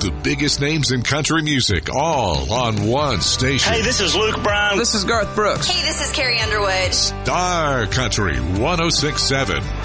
The biggest names in country music, all on one station. Hey, this is Luke Bryan. This is Garth Brooks. Hey, this is Carrie Underwood. Star Country 106.7.